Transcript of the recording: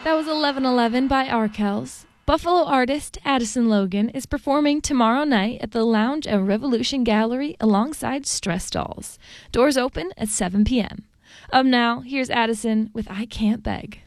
That was 11:11 by Arkells. Buffalo artist Addison Logan is performing tomorrow night at the Lounge at Revolution Gallery alongside Stress Dolls. Doors open at 7 p.m. Up now, here's Addison with I Can't Beg.